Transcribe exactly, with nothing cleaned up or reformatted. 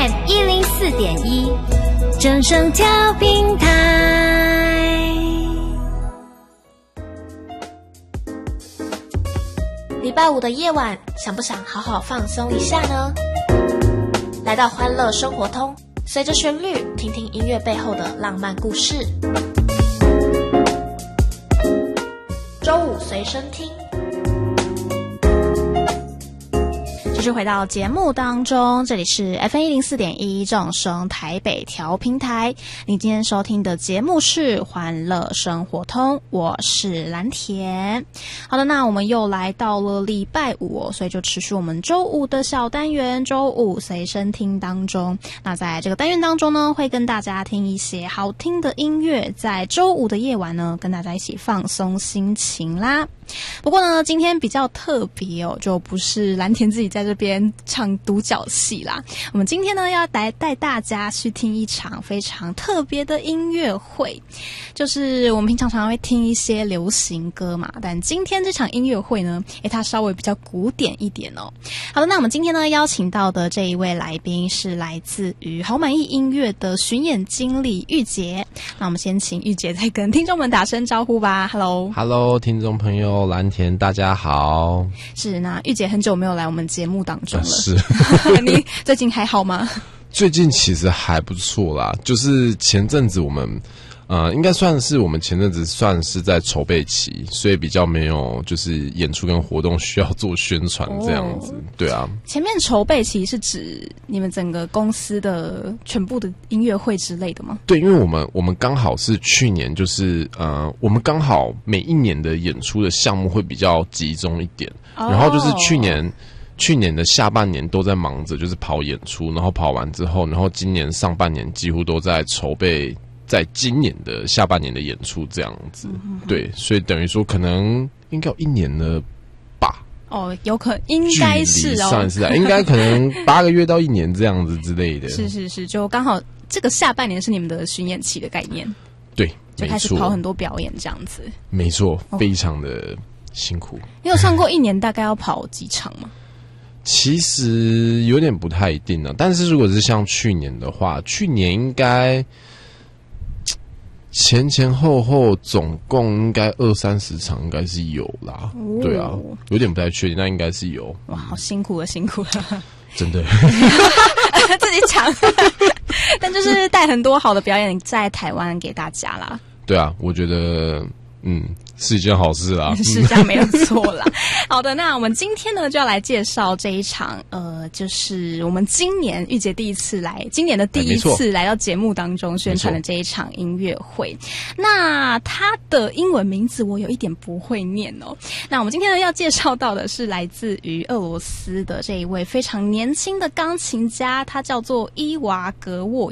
M 一零四点一，正声调频台。礼拜五的夜晚，想不想好好放松一下呢？来到欢乐生活通，随着旋律，听听音乐背后的浪漫故事。周五随身听。继续回到节目当中，这里是 F M 一零四点一正声台北调频台。你今天收听的节目是欢乐生活通，我是蓝田。好的，那我们又来到了礼拜五哦，所以就持续我们周五的小单元周五随身听当中。那在这个单元当中呢，会跟大家听一些好听的音乐，在周五的夜晚呢，跟大家一起放松心情啦。不过呢，今天比较特别哦，就不是蓝田自己在这边唱独角戏啦。我们今天呢，要来带大家去听一场非常特别的音乐会。就是我们平常常会听一些流行歌嘛，但今天这场音乐会呢，诶，它稍微比较古典一点哦。好的，那我们今天呢，邀请到的这一位来宾是来自于好满意音乐的巡演经理玉洁。那我们先请玉洁再跟听众们打声招呼吧。Hello，Hello， 听众朋友，蓝田，大家好。 是，那玉洁很久没有来我们节目当中了。 是， 你最近还好吗？ 最近其实还不错啦，就是前阵子我们。呃，应该算是我们前阵子算是在筹备期，所以比较没有就是演出跟活动需要做宣传这样子。哦、对啊， 前面筹备期是指你们整个公司的全部的音乐会之类的吗？ 对，因为我们我们刚好是去年就是呃，我们刚好每一年的演出的项目会比较集中一点，哦、然后就是去年。去年的下半年都在忙着就是跑演出，然后跑完之后，然后今年上半年几乎都在筹备在今年的下半年的演出这样子。嗯、对，所以等于说可能应该有一年了吧。 哦，有可应该是哦， 上一次啊，应该可能八个月到一年这样子之类的。 是是是，就刚好这个下半年是你们的巡演期的概念。 对， 就开始跑很多表演这样子。 没错，非常的辛苦。 你有算过一年大概要跑几场吗？ 其实有点不太一定啊，但是如果是像去年的话，去年应该前前后后总共应该二三十场，应该是有啦。哦、对啊，有点不太确定，但应该是有。 哇，好辛苦了，辛苦了， 真的自己抢，但就是带很多好的表演在台湾给大家啦。 对啊，我觉得嗯。是一件好事啦， 是这样没有错啦。好的，那我们今天呢就要来介绍这一场，呃，就是我们今年玉洁第一次来，今年的第一次来到节目当中宣传的这一场音乐会。那它的英文名字我有一点不会念哦。那我们今天呢要介绍到的是来自于俄罗斯的这一位非常年轻的钢琴家，他叫做伊娃格沃